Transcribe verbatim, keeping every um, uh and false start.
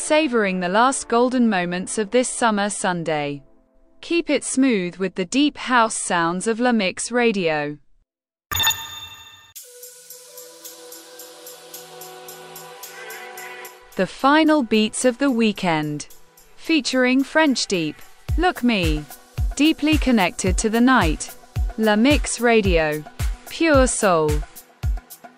savoring the last golden moments of this summer Sunday. Keep it smooth with the deep house sounds of La Mix Radio. The final beats of the weekend. Featuring French Deep. Look Me. Deeply connected to the night. La Mix Radio. Pure soul.